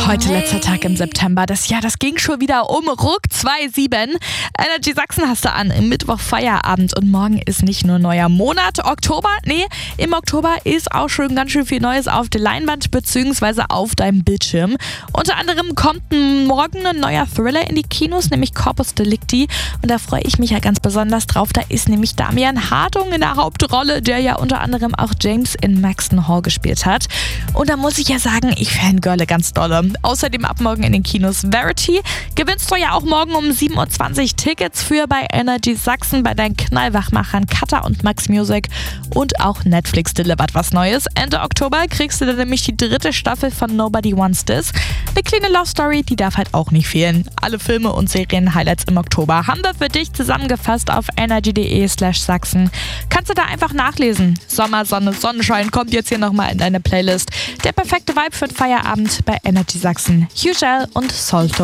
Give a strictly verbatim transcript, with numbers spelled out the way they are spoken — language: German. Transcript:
Heute letzter Tag im September. Das Jahr, das ging schon wieder um. Ruck zwei Komma sieben. Energy Sachsen hast du an. Im Mittwoch Feierabend. Und morgen ist nicht nur neuer Monat. Oktober? Nee, im Oktober ist auch schon ganz schön viel Neues auf der Leinwand bzw. auf deinem Bildschirm. Unter anderem kommt morgen ein neuer Thriller in die Kinos, nämlich Corpus Delicti. Und da freue ich mich ja ganz besonders drauf. Da ist nämlich Damian Hartung in der Hauptrolle, der ja unter anderem auch James in Maxton Hall gespielt hat. Und da muss ich ja sagen, ich fangirle ganz dolle. Außerdem ab morgen in den Kinos Verity. Gewinnst du ja auch morgen um sieben Uhr zwanzig Tickets für bei Energy Sachsen, bei deinen Knallwachmachern Katha und Max Music. Und auch Netflix delivert was Neues. Ende Oktober kriegst du dann nämlich die dritte Staffel von Nobody Wants This. Eine kleine Love Story, die darf halt auch nicht fehlen. Alle Filme und Serien-Highlights im Oktober haben wir für dich zusammengefasst auf energy.de slash Sachsen. Kannst du da einfach nachlesen. Sommer, Sonne, Sonnenschein kommt jetzt hier nochmal in deine Playlist. Der perfekte Vibe für den Feierabend bei Energy Sachsen. Hugel und Solto.